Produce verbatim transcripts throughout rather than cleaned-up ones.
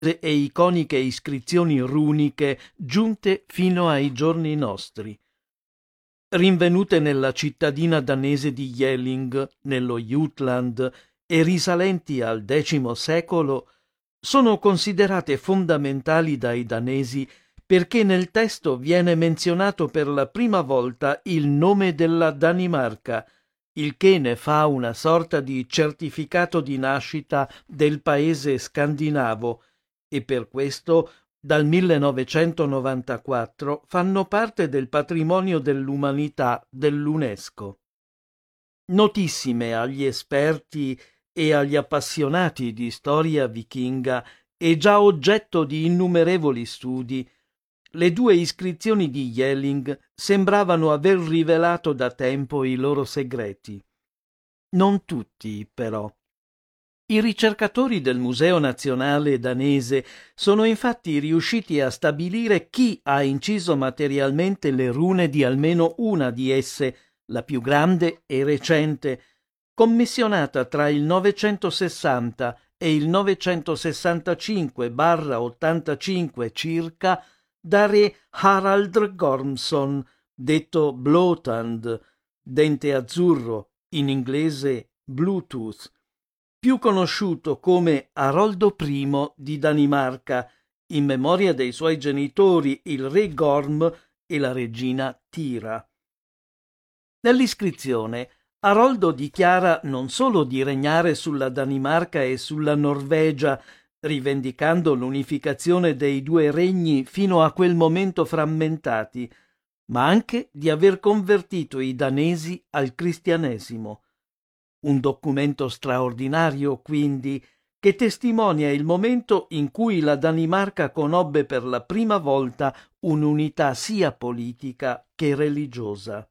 e iconiche iscrizioni runiche giunte fino ai giorni nostri. Rinvenute nella cittadina danese di Jelling, nello Jutland, e risalenti al X secolo, sono considerate fondamentali dai danesi perché nel testo viene menzionato per la prima volta il nome della Danimarca, il che ne fa una sorta di certificato di nascita del paese scandinavo, e per questo dal millenovecentonovantaquattro fanno parte del patrimonio dell'umanità dell'UNESCO. Notissime agli esperti e agli appassionati di storia vichinga e già oggetto di innumerevoli studi, le due iscrizioni di Jelling sembravano aver rivelato da tempo i loro segreti. Non tutti, però. I ricercatori del Museo Nazionale danese sono infatti riusciti a stabilire chi ha inciso materialmente le rune di almeno una di esse, la più grande e recente, commissionata tra il novecentosessanta e il novecentosessantacinque ottantacinque circa da re Harald Gormson, detto Blåtand, dente azzurro, in inglese Bluetooth, più conosciuto come Aroldo I di Danimarca, in memoria dei suoi genitori, il re Gorm e la regina Tira. Nell'iscrizione Aroldo dichiara non solo di regnare sulla Danimarca e sulla Norvegia, rivendicando l'unificazione dei due regni fino a quel momento frammentati, ma anche di aver convertito i danesi al cristianesimo. Un documento straordinario, quindi, che testimonia il momento in cui la Danimarca conobbe per la prima volta un'unità sia politica che religiosa.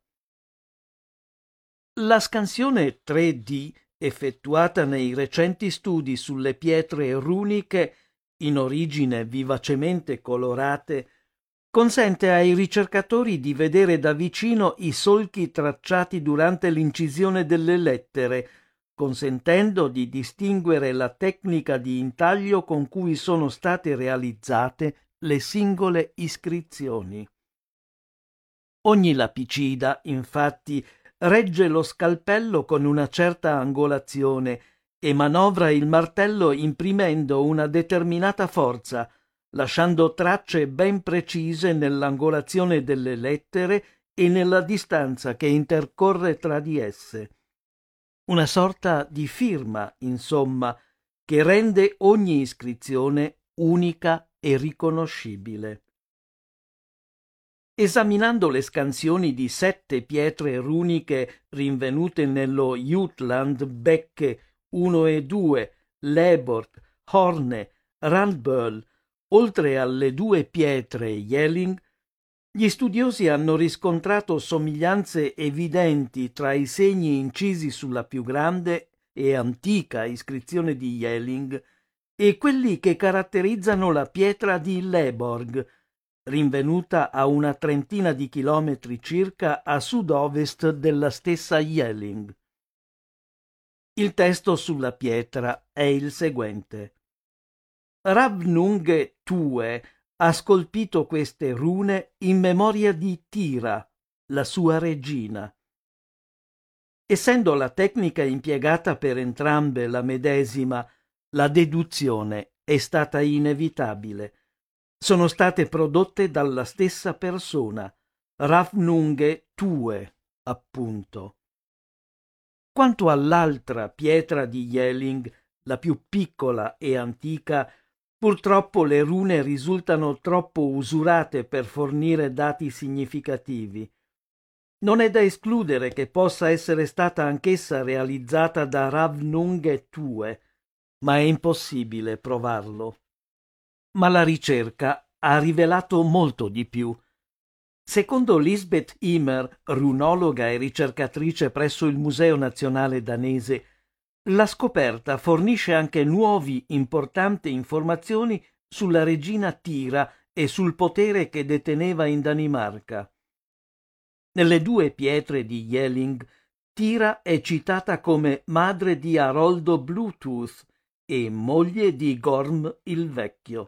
La scansione tre D, effettuata nei recenti studi sulle pietre runiche, in origine vivacemente colorate, consente ai ricercatori di vedere da vicino i solchi tracciati durante l'incisione delle lettere, consentendo di distinguere la tecnica di intaglio con cui sono state realizzate le singole iscrizioni. Ogni lapicida, infatti, regge lo scalpello con una certa angolazione e manovra il martello imprimendo una determinata forza, lasciando tracce ben precise nell'angolazione delle lettere e nella distanza che intercorre tra di esse. Una sorta di firma, insomma, che rende ogni iscrizione unica e riconoscibile. Esaminando le scansioni di sette pietre runiche rinvenute nello Jutland Becche uno e due, Lebort, Horne, Randbøl, oltre alle due pietre Jelling, gli studiosi hanno riscontrato somiglianze evidenti tra i segni incisi sulla più grande e antica iscrizione di Jelling e quelli che caratterizzano la pietra di Leborg, rinvenuta a una trentina di chilometri circa a sud-ovest della stessa Jelling. Il testo sulla pietra è il seguente. Ravnunge Tue ha scolpito queste rune in memoria di Tira, la sua regina. Essendo la tecnica impiegata per entrambe la medesima, la deduzione è stata inevitabile. Sono state prodotte dalla stessa persona, Ravnunge Tue, appunto. Quanto all'altra pietra di Jelling, la più piccola e antica, purtroppo le rune risultano troppo usurate per fornire dati significativi. Non è da escludere che possa essere stata anch'essa realizzata da Ravnunge Tue, ma è impossibile provarlo. Ma la ricerca ha rivelato molto di più. Secondo Lisbeth Imer, runologa e ricercatrice presso il Museo Nazionale danese, la scoperta fornisce anche nuovi importanti informazioni sulla regina Tira e sul potere che deteneva in Danimarca. Nelle due pietre di Jelling, Tira è citata come madre di Aroldo Bluetooth e moglie di Gorm il Vecchio.